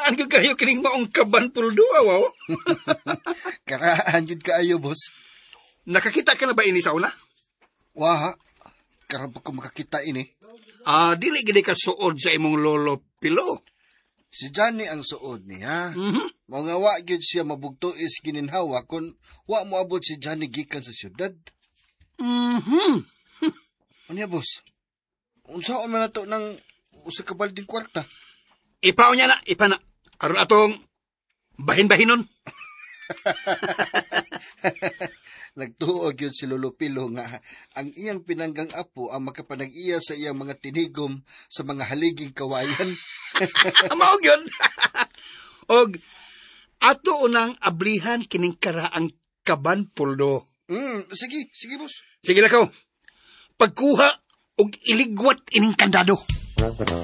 karaan ka kayo kining maong kaban puldo, awaw. Karaan yun kaayo, boss. Nakakita ka na ba ini sa una? Waha, karapag ko makakita ini. Dili gini ka suod sa imong lolo Pilo. Si Johnny ang suod niya. Mhm. Mga wa gyud siya mabugto is gininhawa kung wa mo abot si Johnny gikan sa syudad. Mhm. Ano ya, boss? Unsaon man nato ng usa ka balding kwarta? Ipaw niya na, ipa na. Aron atong bahin-bahinon. Nagtuog yun si Lolo Pilo nga ang iyang pinanggang apo ang makapanag-iya sa iyang mga tinigom sa mga haliging kawayan. Amaog yun. Og, ato unang ablihan kining karaang kaban puldo. Sige, boss. Sige lakaw. Pagkuha og iligwat ining kandado.